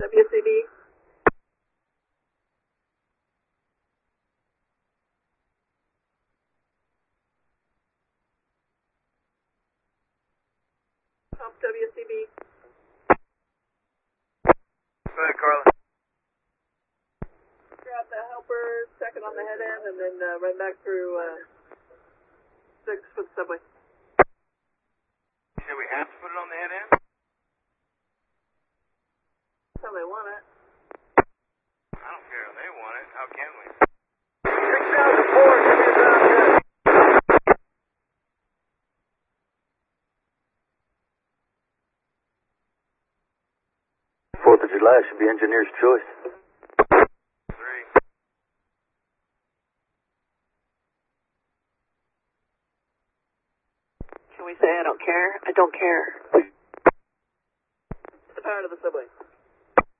WCB. Pump WCB. Go ahead, Carla. Grab the helper, second on the head end, and then run back through 6 for the subway. You said we have to put it on the head end? That's how they want it. I don't care if they want it. How can we? 6004, give me a ground good. 4th of July should be engineer's choice. 3. Can we say I don't care? I don't care. The power to the subway.